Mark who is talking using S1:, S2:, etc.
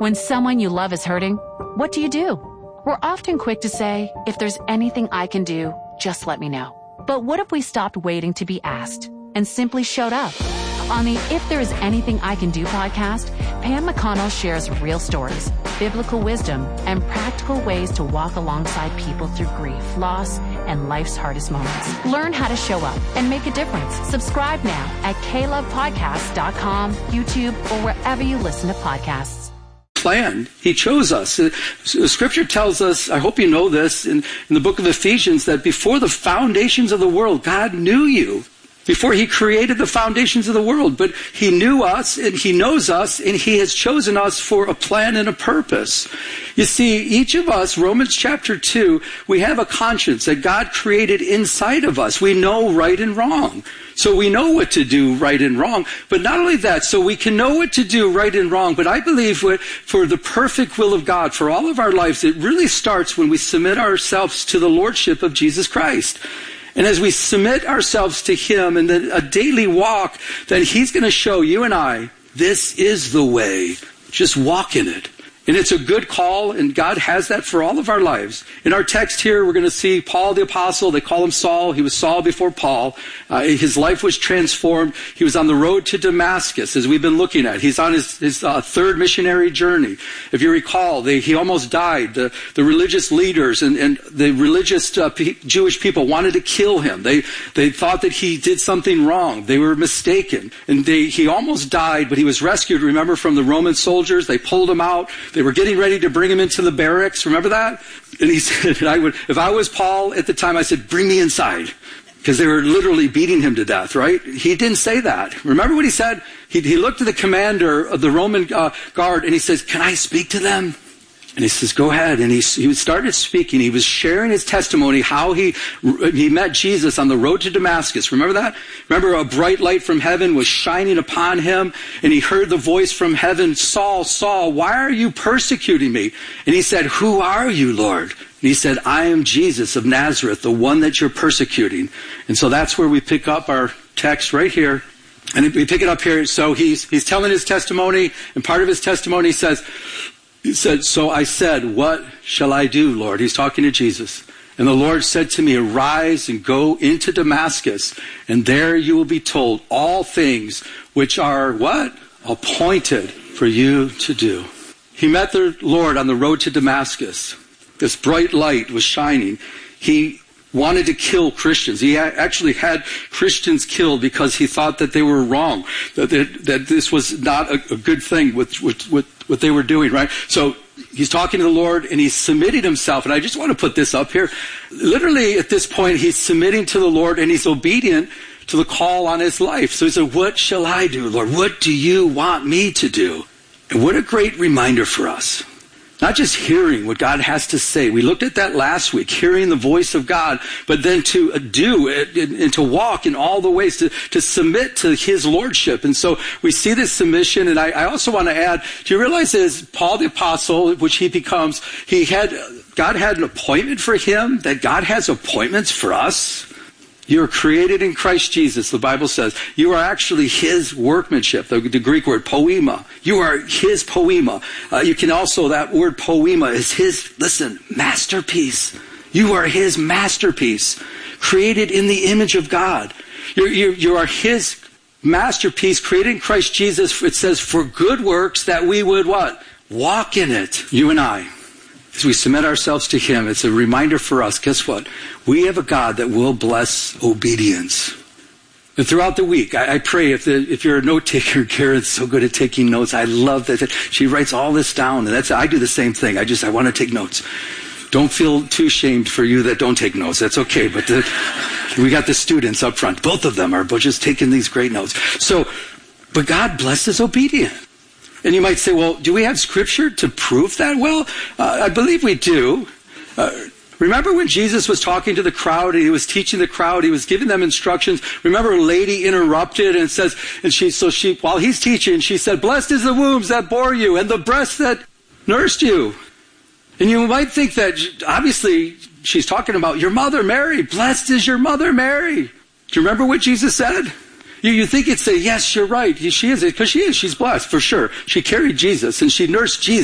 S1: When someone you love is hurting, what do? We're often quick to say, if there's anything I can do, just let me know. But what if we stopped waiting to be asked and simply showed up? On the If There Is Anything I Can Do podcast, Pam McConnell shares real stories, biblical wisdom, and practical ways to walk alongside people through grief, loss, and life's hardest moments. Learn how to show up and make a difference. Subscribe now at KLovePodcasts.com, YouTube, or wherever you listen to podcasts.
S2: Plan. He chose us. Scripture tells us, I hope you know this, in the book of Ephesians, that before the foundations of the world, God knew you. Before he created the foundations of the world. But he knew us, and he knows us, and he has chosen us for a plan and a purpose. You see, each of us, Romans chapter 2, we have a conscience that God created inside of us. We know right and wrong. So we know what to do right and wrong. But not only that, so we can know what to do right and wrong, but I believe for the perfect will of God, for all of our lives, it really starts when we submit ourselves to the Lordship of Jesus Christ. And as we submit ourselves to him and then a daily walk, then he's going to show you and I, this is the way. Just walk in it. And it's a good call, and God has that for all of our lives. In our text here, we're going to see Paul the Apostle. They call him Saul. He was Saul before Paul. His life was transformed. He was on the road to Damascus, as we've been looking at. He's on his third missionary journey. If you recall, he almost died. The religious leaders and the religious Jewish people wanted to kill him. They thought that he did something wrong. They were mistaken. And he almost died, but he was rescued, remember, from the Roman soldiers. They pulled him out. They were getting ready to bring him into the barracks. Remember that? And he said, if I was Paul at the time, I said, bring me inside. Because they were literally beating him to death, right? He didn't say that. Remember what he said? He looked at the commander of the Roman guard and he says, can I speak to them? And he says, go ahead. And he started speaking. He was sharing his testimony, how he met Jesus on the road to Damascus. Remember that? Remember, a bright light from heaven was shining upon him, and he heard the voice from heaven, Saul, Saul, why are you persecuting me? And he said, who are you, Lord? And he said, I am Jesus of Nazareth, the one that you're persecuting. And so that's where we pick up our text right here. And we pick it up here. So he's telling his testimony, and part of his testimony he said, so I said, what shall I do, Lord? He's talking to Jesus. And the Lord said to me, arise and go into Damascus, and there you will be told all things which are what? Appointed for you to do. He met the Lord on the road to Damascus. This bright light was shining. He wanted to kill Christians. He actually had Christians killed because he thought that they were wrong, that this was not a good thing with what they were doing, right? So he's talking to the Lord and he's submitting himself. And I just want to put this up here. Literally at this point, he's submitting to the Lord and he's obedient to the call on his life. So he said, what shall I do, Lord? What do you want me to do? And what a great reminder for us. Not just hearing what God has to say. We looked at that last week, hearing the voice of God, but then to do it and to walk in all the ways, to submit to his lordship. And so we see this submission. And I also want to add, do you realize as Paul the Apostle, which he becomes, God had an appointment for him, that God has appointments for us? You are created in Christ Jesus, the Bible says. You are actually his workmanship, the Greek word poema. You are his poema. You can also, that word poema is his, masterpiece. You are his masterpiece, created in the image of God. You are his masterpiece, created in Christ Jesus. It says, for good works that we would what? Walk in it, you and I. As we submit ourselves to him, it's a reminder for us, guess what? We have a God that will bless obedience. And throughout the week, I pray, if you're a note taker, Karen's so good at taking notes. I love that. She writes all this down, and I do the same thing. I want to take notes. Don't feel too ashamed for you that don't take notes. That's okay. But we got the students up front. Both of them are just taking these great notes. But God blesses obedience. And you might say, well, do we have scripture to prove that? Well, I believe we do. Remember when Jesus was talking to the crowd and he was teaching the crowd, he was giving them instructions. Remember a lady interrupted and says, while he's teaching, she said, blessed is the wombs that bore you and the breasts that nursed you. And you might think that obviously she's talking about your mother Mary. Blessed is your mother Mary. Do you remember what Jesus said? You think it'd say, yes, you're right. She is, because she is. She's blessed, for sure. She carried Jesus and she nursed Jesus.